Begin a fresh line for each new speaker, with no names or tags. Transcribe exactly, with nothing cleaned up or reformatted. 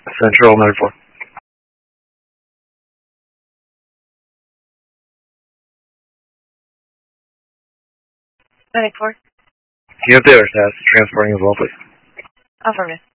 Central ninety-four.
ninety-four.
Can you update our status transporting as well, please?
Affirmative.